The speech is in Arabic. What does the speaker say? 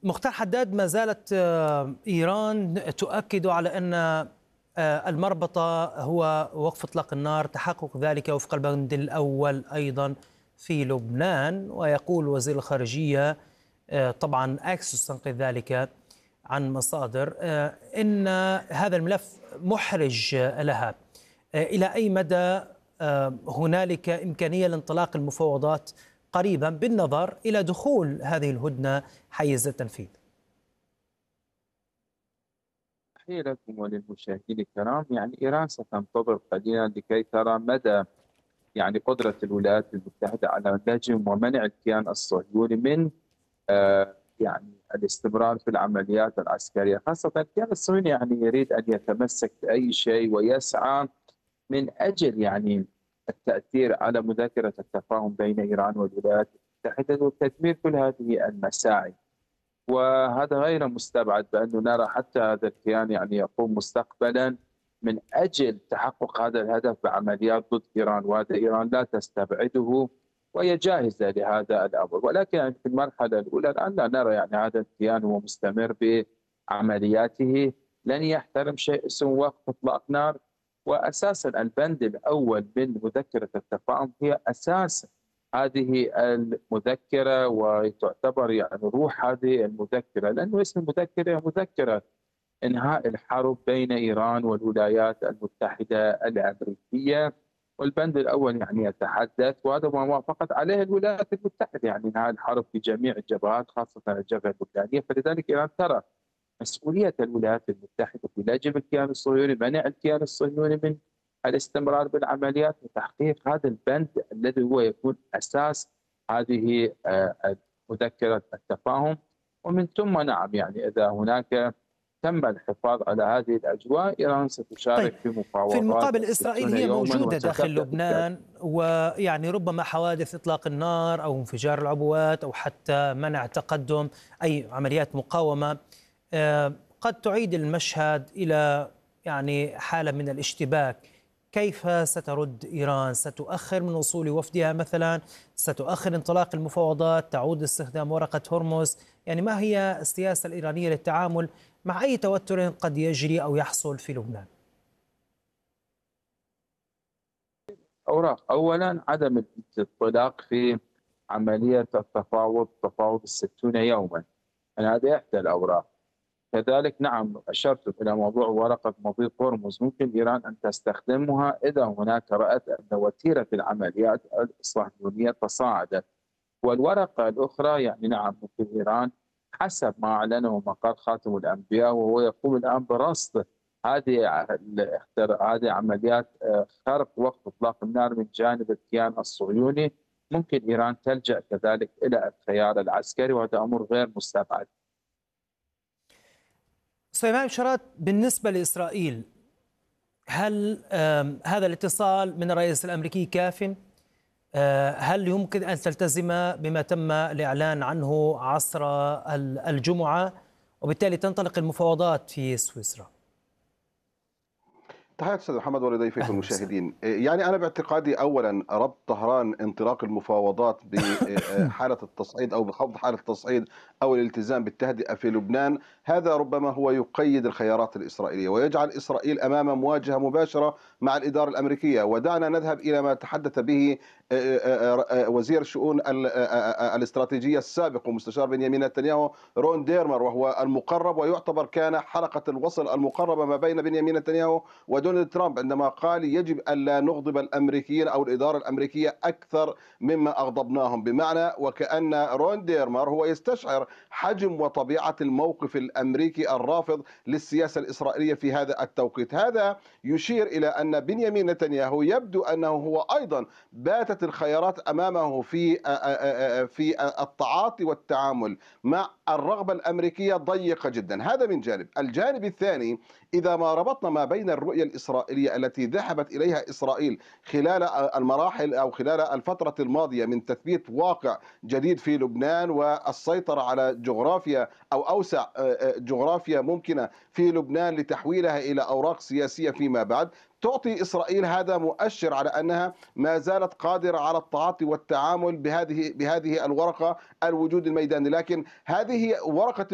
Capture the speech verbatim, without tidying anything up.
مختار حداد، ما زالت إيران تؤكد على أن المربطة هو وقف إطلاق النار، تحقق ذلك وفق البند الأول أيضا في لبنان. ويقول وزير الخارجية، طبعا أكسس تنقل ذلك عن مصادر، إن هذا الملف محرج لها. إلى أي مدى هنالك إمكانية لانطلاق المفاوضات قريبا بالنظر إلى دخول هذه الهدنة حيز التنفيذ؟ تحية لكم وللمشاهدين الكرام. يعني إيران ستنتظر قليلا لكي ترى مدى يعني قدرة الولايات المتحدة على الهجم ومنع الكيان الصهيوني من آه يعني الاستمرار في العمليات العسكرية، خاصة الكيان الصهيوني يعني يريد أن يتمسك بأي شيء ويسعى من أجل يعني التأثير على مذكرة التفاهم بين إيران والولايات المتحدة وتدمير كل هذه المساعي. وهذا غير مستبعد بأنه نرى حتى هذا الكيان يعني يقوم مستقبلا من أجل تحقق هذا الهدف بعمليات ضد إيران، وهذا إيران لا تستبعده وهي جاهزة لهذا الأمر. ولكن يعني في المرحلة الأولى الآن لا نرى يعني هذا الكيان هو مستمر بعملياته، لن يحترم شيء اسمه وقف إطلاق نار. وأساسا البند الأول من مذكرة التفاهم هي أساس هذه المذكرة، وتعتبر يعني روح هذه المذكرة، لأنه اسم المذكرة مذكرة إنهاء الحرب بين إيران والولايات المتحدة الأمريكية. والبند الأول يعني يتحدث، وهذا ما وافقت عليه الولايات المتحدة، يعني إنهاء الحرب في جميع الجبهات خاصة الجبهة اللبنانية. فلذلك إيران ترى مسؤولية الولايات المتحدة في لجم الكيان الصهيوني، منع الكيان الصهيوني من الاستمرار بالعمليات وتحقيق هذا البند الذي هو يكون أساس هذه مذكرة التفاهم. ومن ثم نعم يعني إذا هناك تم الحفاظ على هذه الأجواء، إيران ستشارك طيب. في مفاوضات. في المقابل إسرائيل هي موجودة داخل لبنان، ويعني ربما حوادث إطلاق النار أو انفجار العبوات أو حتى منع تقدم أي عمليات مقاومة قد تعيد المشهد إلى يعني حالة من الاشتباك. كيف سترد إيران؟ ستؤخر من وصول وفدها مثلا؟ ستؤخر انطلاق المفاوضات؟ تعود لاستخدام ورقة هرمز؟ يعني ما هي السياسة الإيرانية للتعامل مع أي توتر قد يجري أو يحصل في لبنان؟ أوراق. أولا عدم الانطلاق في عملية التفاوض، تفاوض الستون يوما، يعني هذه إحدى الأوراق. كذلك نعم أشرت إلى موضوع ورقة مضيق هرمز، ممكن إيران أن تستخدمها إذا هناك رأت أن وتيرة العمليات الصهيونية تصاعدت. والورقة الأخرى يعني نعم ممكن إيران حسب ما أعلنه مقر خاتم الأنبياء، وهو يقوم الآن برصد هذه هذه عمليات خرق وقف إطلاق النار من جانب الكيان الصهيوني، ممكن إيران تلجأ كذلك إلى الخيار العسكري، وهذا أمر غير مستبعد. سليمان بشارات، بالنسبة لإسرائيل هل هذا الاتصال من الرئيس الأمريكي كاف؟ هل يمكن أن تلتزم بما تم الإعلان عنه عصر الجمعة وبالتالي تنطلق المفاوضات في سويسرا؟ تحياتي استاذ محمد ولضيفك المشاهدين. يعني انا باعتقادي اولا ربط طهران انطلاق المفاوضات بحاله التصعيد او بخفض حاله التصعيد او الالتزام بالتهدئه في لبنان، هذا ربما هو يقيد الخيارات الاسرائيليه ويجعل اسرائيل امام مواجهه مباشره مع الاداره الامريكيه. ودعنا نذهب الى ما تحدث به وزير الشؤون الاستراتيجيه السابق ومستشار بنيامين نتنياهو رون ديرمر، وهو المقرب ويعتبر كان حلقه الوصل المقربه ما بين بنيامين نتنياهو ودونالد ترامب، عندما قال يجب ألا نغضب الأمريكيين أو الإدارة الأمريكية أكثر مما أغضبناهم، بمعنى وكأن رون ديرمر هو يستشعر حجم وطبيعة الموقف الأمريكي الرافض للسياسة الإسرائيلية في هذا التوقيت. هذا يشير إلى أن بنيامين نتنياهو يبدو أنه هو أيضا باتت الخيارات أمامه في في التعاطي والتعامل مع الرغبة الأمريكية ضيقة جدا. هذا من جانب. الجانب الثاني، إذا ما ربطنا ما بين الرؤية الإسرائيلية التي ذهبت إليها إسرائيل خلال المراحل أو خلال الفترة الماضية من تثبيت واقع جديد في لبنان والسيطرة على جغرافيا أو أوسع جغرافيا ممكنة في لبنان لتحويلها إلى أوراق سياسية فيما بعد، تعطي إسرائيل هذا مؤشر على أنها ما زالت قادرة على التعاطي والتعامل بهذه بهذه الورقة الوجود الميداني. لكن هذه ورقة